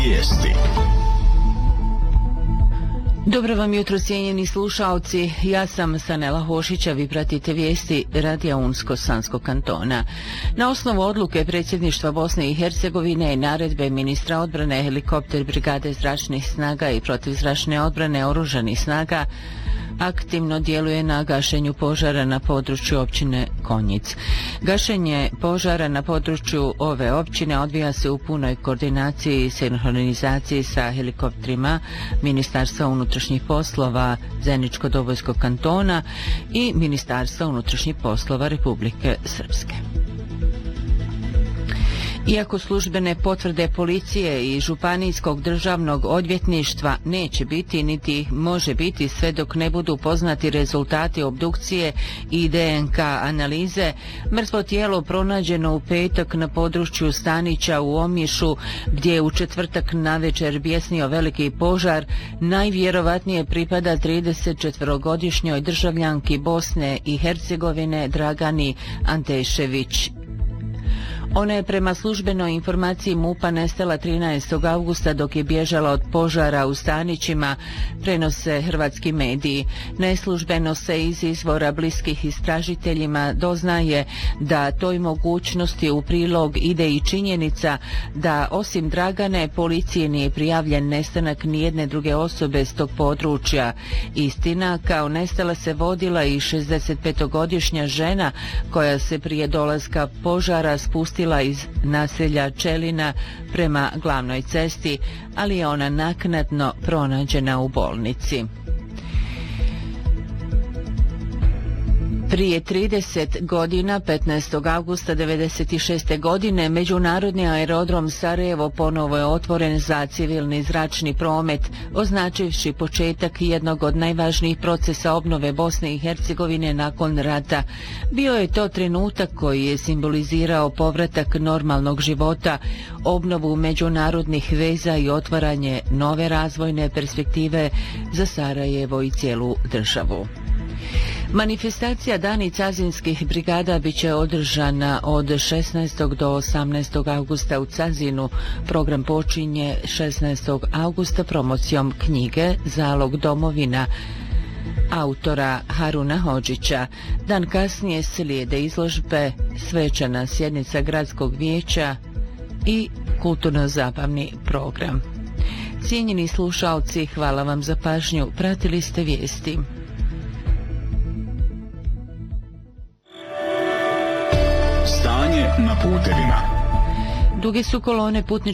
Vijesti. Dobro vam jutro, cijenjeni slušaoci. Ja sam Sanela Hošića, vi pratite vijesti Radija Unsko-Sanskog kantona. Na osnovu odluke predsjedništva Bosne i Hercegovine i naredbe ministra odbrane, helikopter brigade zračnih snaga i protivzračne odbrane oružanih snaga aktivno djeluje na gašenju požara na području općine Konjic. Gašenje požara na području ove općine odvija se u punoj koordinaciji i sinhronizaciji sa helikopterima Ministarstva unutrašnjih poslova Zeničko-Dobojskog kantona i Ministarstva unutrašnjih poslova Republike Srpske. Iako službene potvrde policije i Županijskog državnog odvjetništva neće biti niti može biti sve dok ne budu poznati rezultati obdukcije i DNK analize, mrtvo tijelo pronađeno u petak na području Stanića u Omišu, gdje je u četvrtak navečer bjesnio veliki požar, najvjerovatnije pripada 34-godišnjoj državljanki Bosne i Hercegovine Dragani Antešević. Ona je prema službenoj informaciji MUP-a nestala 13. augusta dok je bježala od požara u Stanićima, prenose hrvatski mediji. Neslužbeno se iz izvora bliskih istražiteljima doznaje da toj mogućnosti u prilog ide i činjenica da osim Dragane policiji nije prijavljen nestanak nijedne druge osobe s tog područja. Istina, kao nestala se vodila i 65-godišnja žena koja se prije dolaska požara spustila iz naselja Čelina prema glavnoj cesti, ali je ona naknadno pronađena u bolnici. Prije 30 godina, 15. augusta 1996. godine, međunarodni aerodrom Sarajevo ponovo je otvoren za civilni zračni promet, označivši početak jednog od najvažnijih procesa obnove Bosne i Hercegovine nakon rata. Bio je to trenutak koji je simbolizirao povratak normalnog života, obnovu međunarodnih veza i otvaranje nove razvojne perspektive za Sarajevo i cijelu državu. Manifestacija Dani Cazinskih brigada bit će održana od 16. do 18. augusta u Cazinu. Program počinje 16. augusta promocijom knjige Zalog domovina autora Haruna Hodžića. Dan kasnije slijede izložbe, svečana sjednica gradskog vijeća i kulturno-zabavni program. Cijenjeni slušaoci, hvala vam za pažnju. Pratili ste vijesti. Stanje na putevima. Duge su kolone putničkih